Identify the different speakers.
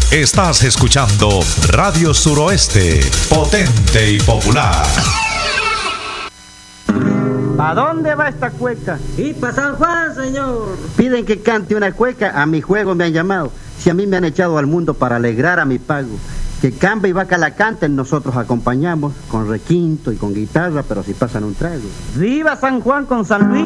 Speaker 1: Estás escuchando Radio Suroeste, potente y popular.
Speaker 2: ¿A dónde va esta cueca?
Speaker 3: Y para San Juan, señor.
Speaker 2: Piden que cante una cueca, a mi juego me han llamado. Si a mí me han echado al mundo para alegrar a mi pago. Que Camba y Vaca la canten, nosotros acompañamos con requinto y con guitarra, pero si pasan un trago.
Speaker 3: Viva San Juan con San Luis.